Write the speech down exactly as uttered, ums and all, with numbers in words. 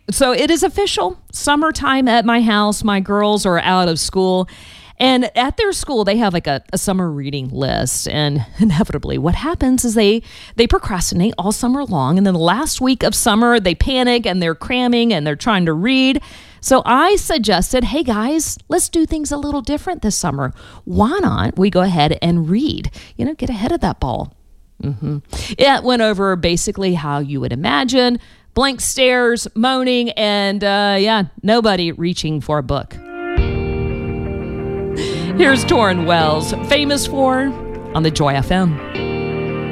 So it is official. Summertime at my house. My girls are out of school. And at their school, they have like a, a summer reading list. And inevitably, what happens is they they procrastinate all summer long. And then the last week of summer, they panic and they're cramming and they're trying to read. So I suggested, hey guys, let's do things a little different this summer. Why not we go ahead and read? You know, get ahead of that ball. Mm-hmm. It went over basically how you would imagine. Blank stares, moaning, and uh, yeah, nobody reaching for a book. Here's Tauren Wells, famous for on the Joy F M.